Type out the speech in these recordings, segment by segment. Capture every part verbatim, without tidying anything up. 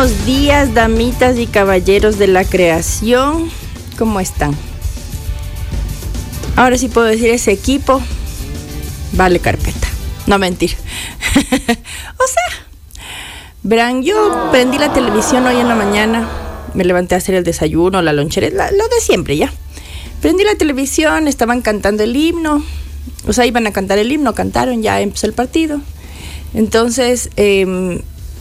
buenos días, damitas y caballeros de la creación. ¿Cómo están? Ahora sí puedo decir ese equipo. Vale carpeta. No, mentira. O sea, verán, yo prendí la televisión hoy en la mañana. Me levanté a hacer el desayuno, la lonchera, la, lo de siempre ya. Prendí la televisión, estaban cantando el himno. O sea, iban a cantar el himno, cantaron, ya empezó el partido. Entonces, eh,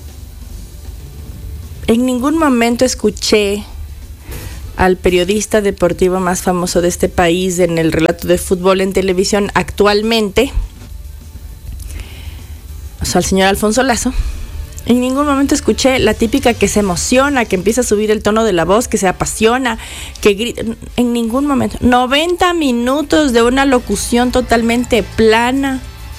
en ningún momento escuché al periodista deportivo más famoso de este país en el relato de fútbol en televisión actualmente, o sea, al señor Alfonso Lazo. En ningún momento escuché la típica que se emociona, que empieza a subir el tono de la voz, que se apasiona, que grita. En ningún momento. noventa minutos de una locución totalmente plana,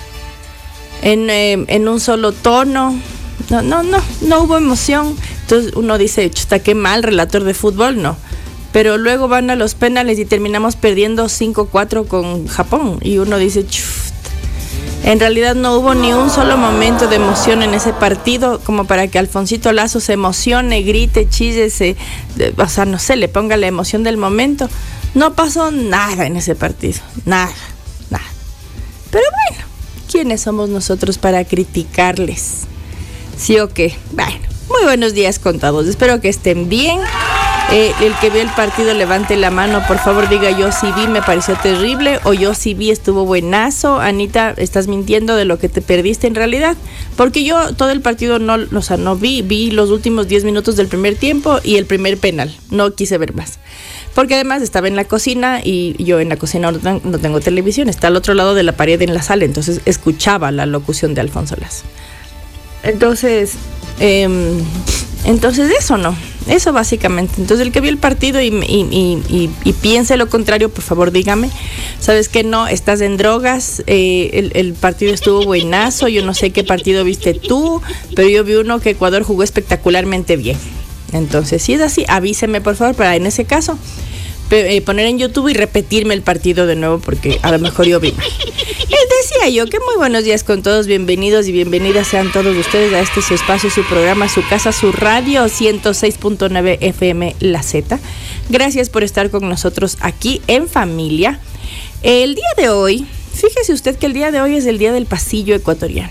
en, eh, en un solo tono. No, no, no, no hubo emoción. Entonces uno dice, chuta, qué mal relator de fútbol, no. Pero luego van a los penales y terminamos perdiendo cinco cuatro con Japón. Y uno dice, chuta. En realidad no hubo ni un solo momento de emoción en ese partido como para que Alfonsito Lazo se emocione, grite, chille, se, o sea, no sé, le ponga la emoción del momento. No pasó nada en ese partido, nada, nada. Pero bueno, ¿quiénes somos nosotros para criticarles? ¿Sí o qué? Bueno, muy buenos días con todos, espero que estén bien. Eh, el que vio el partido levante la mano, por favor diga yo sí vi, me pareció terrible, o yo sí vi, estuvo buenazo. Anita, estás mintiendo de lo que te perdiste en realidad, porque yo todo el partido no, o sea, no vi, vi los últimos diez minutos del primer tiempo y el primer penal, no quise ver más, porque además estaba en la cocina y yo en la cocina no, no tengo televisión, está al otro lado de la pared en la sala, entonces escuchaba la locución de Alfonso Lazo. Entonces, eh, entonces eso no, eso básicamente. Entonces el que vio el partido y, y, y, y, y piense lo contrario, por favor dígame, ¿sabes qué? No, estás en drogas, eh, el, el partido estuvo buenazo, yo no sé qué partido viste tú, pero yo vi uno que Ecuador jugó espectacularmente bien. Entonces, si es así, avíseme por favor para en ese caso eh, poner en YouTube y repetirme el partido de nuevo, porque a lo mejor yo vi mal. Les decía yo que muy buenos días con todos, bienvenidos y bienvenidas sean todos ustedes a este su espacio, su programa, su casa, su radio, ciento seis punto nueve F M La Z. Gracias por estar con nosotros aquí en familia. El día de hoy, fíjese usted que el día de hoy es el día del pasillo ecuatoriano.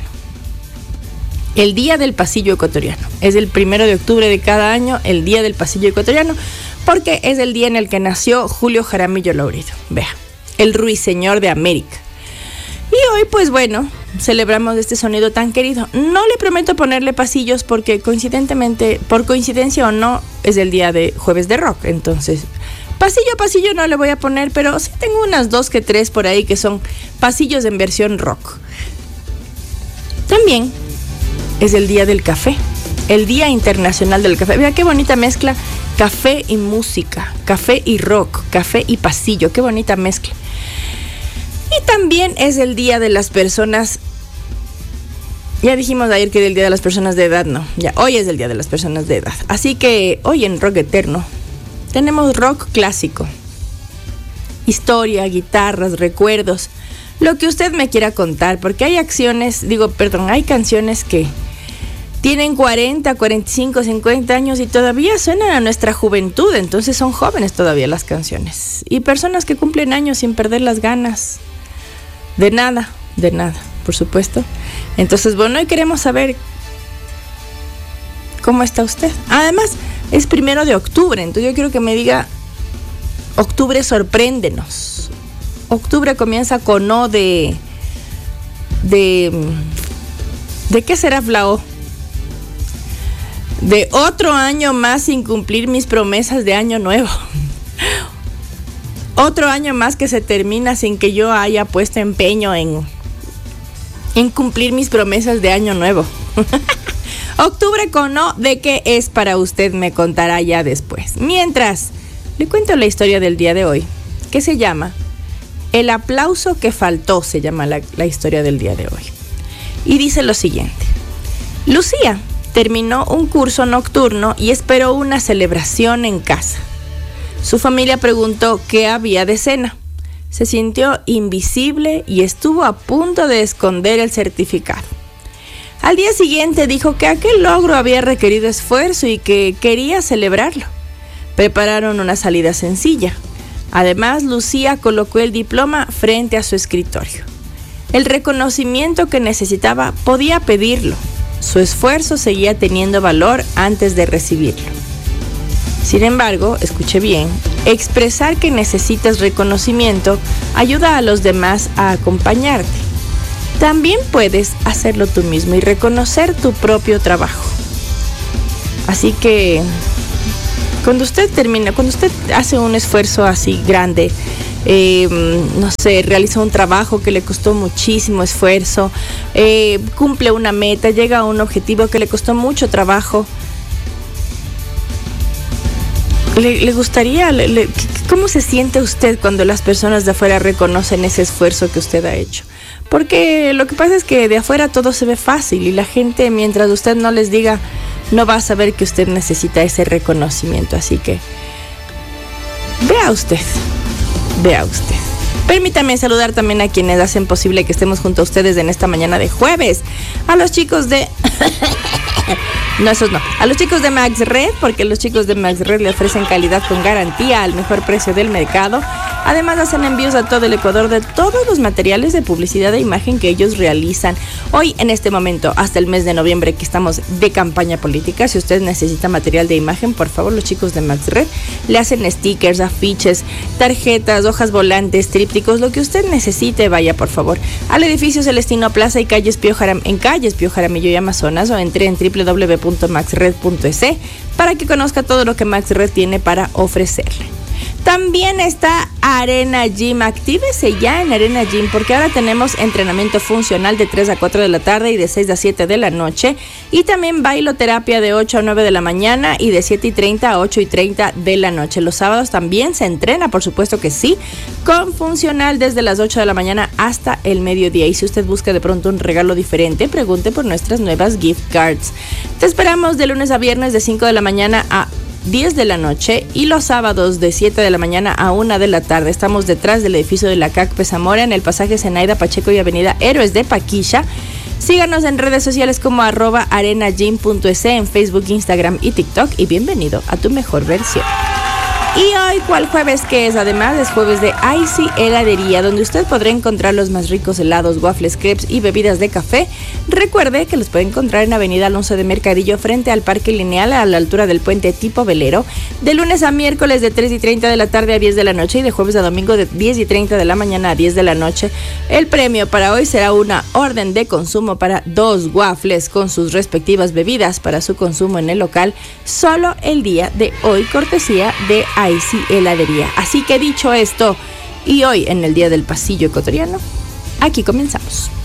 El día del pasillo ecuatoriano. Es el primero de octubre de cada año, el día del pasillo ecuatoriano, porque es el día en el que nació Julio Jaramillo Laurido. Vea, el ruiseñor de América. Y hoy, pues bueno, celebramos este sonido tan querido. No le prometo ponerle pasillos porque coincidentemente, por coincidencia o no, es el día de jueves de rock. Entonces, pasillo a pasillo no le voy a poner, pero sí tengo unas dos que tres por ahí que son pasillos en versión rock. También es el día del café, el Día Internacional del Café. Vea qué bonita mezcla, café y música, café y rock, café y pasillo, qué bonita mezcla. Y también es el día de las personas, ya dijimos ayer que era el día de las personas de edad, no, ya hoy es el día de las personas de edad. Así que hoy en Rock Eterno tenemos rock clásico, historia, guitarras, recuerdos, lo que usted me quiera contar, porque hay acciones, digo, perdón, hay canciones que tienen cuarenta, cuarenta y cinco, cincuenta años y todavía suenan a nuestra juventud, entonces son jóvenes todavía las canciones. Y personas que cumplen años sin perder las ganas. De nada, de nada, por supuesto. Entonces, bueno, hoy queremos saber cómo está usted. Además, es primero de octubre, entonces yo quiero que me diga, octubre sorpréndenos. Octubre comienza con O de... de... ¿de qué será Flao? De otro año más sin cumplir mis promesas de año nuevo. Otro año más que se termina sin que yo haya puesto empeño en, en cumplir mis promesas de año nuevo. Octubre con O, ¿de qué es para usted? Me contará ya después. Mientras, le cuento la historia del día de hoy, que se llama El aplauso que faltó, se llama la, la historia del día de hoy. Y dice lo siguiente. Lucía terminó un curso nocturno y esperó una celebración en casa. Su familia preguntó qué había de cena. Se sintió invisible y estuvo a punto de esconder el certificado. Al día siguiente dijo que aquel logro había requerido esfuerzo y que quería celebrarlo. Prepararon una salida sencilla. Además, Lucía colocó el diploma frente a su escritorio. El reconocimiento que necesitaba podía pedirlo. Su esfuerzo seguía teniendo valor antes de recibirlo. Sin embargo, escuche bien, expresar que necesitas reconocimiento ayuda a los demás a acompañarte. También puedes hacerlo tú mismo y reconocer tu propio trabajo. Así que, cuando usted termina, cuando usted hace un esfuerzo así grande, eh, no sé, realiza un trabajo que le costó muchísimo esfuerzo, eh, cumple una meta, llega a un objetivo que le costó mucho trabajo, ¿Le, le gustaría, le, le, cómo se siente usted cuando las personas de afuera reconocen ese esfuerzo que usted ha hecho? Porque lo que pasa es que de afuera todo se ve fácil y la gente, mientras usted no les diga, no va a saber que usted necesita ese reconocimiento. Así que vea usted, vea usted. Permítame saludar también a quienes hacen posible que estemos junto a ustedes en esta mañana de jueves. A los chicos de... No, esos no. A los chicos de Max Red, porque los chicos de Max Red le ofrecen calidad con garantía al mejor precio del mercado. Además, hacen envíos a todo el Ecuador de todos los materiales de publicidad e imagen que ellos realizan. Hoy, en este momento, hasta el mes de noviembre, que estamos de campaña política, si usted necesita material de imagen, por favor, los chicos de Max Red le hacen stickers, afiches, tarjetas, hojas volantes, trípticos, lo que usted necesite. Vaya, por favor, al edificio Celestino Plaza y calles Pío Jaram, en calles Pío Jaramillo y Amazonas, o entre en doble u doble u doble u punto max red punto e s para que conozca todo lo que Max Red tiene para ofrecerle. También está Arena Gym. Actívese ya en Arena Gym, porque ahora tenemos entrenamiento funcional de tres a cuatro de la tarde y de seis a siete de la noche. Y también bailoterapia de ocho a nueve de la mañana y de siete y treinta a ocho y treinta de la noche. Los sábados también se entrena, por supuesto que sí, con funcional desde las ocho de la mañana hasta el mediodía. Y si usted busca de pronto un regalo diferente, pregunte por nuestras nuevas gift cards. Te esperamos de lunes a viernes de cinco de la mañana a diez de la noche y los sábados de siete de la mañana a una de la tarde. Estamos detrás del edificio de la C A C P Zamora, en el pasaje Zenaida Pacheco y avenida Héroes de Paquilla. Síganos en redes sociales como arroba arenagym punto e s en Facebook, Instagram y TikTok, y bienvenido a tu mejor versión. Y hoy, ¿cuál jueves que es? Además, es jueves de Icy Heladería, donde usted podrá encontrar los más ricos helados, waffles, crepes y bebidas de café. Recuerde que los puede encontrar en Avenida Alonso de Mercadillo, frente al Parque Lineal, a la altura del puente tipo velero, de lunes a miércoles de tres y treinta de la tarde a diez de la noche y de jueves a domingo de diez y treinta de la mañana a diez de la noche. El premio para hoy será una orden de consumo para dos waffles con sus respectivas bebidas para su consumo en el local, solo el día de hoy, cortesía de Icy Heladería. Así que dicho esto, y hoy en el Día del Pasillo Ecuatoriano, aquí comenzamos.